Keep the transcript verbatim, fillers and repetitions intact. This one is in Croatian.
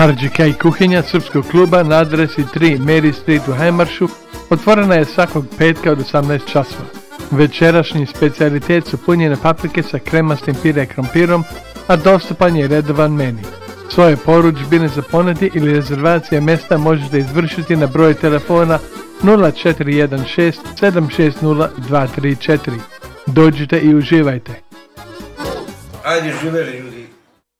R G K kuhinja srpskog kluba na adresi tri Mary Street u Hajmaršu otvorena je svakog petka od osamnaest časova. Večerašnji specijalitet su punjene paprike sa kremastim pire krompirom, a dostupan je redovan meni. Svoje porudžbine za ponudi ili rezervacije mjesta možete izvršiti na broj telefona nula četiri jedan šest sedam šest nula dva tri četiri. Dođite i uživajte. Ajde, živeli ljudi.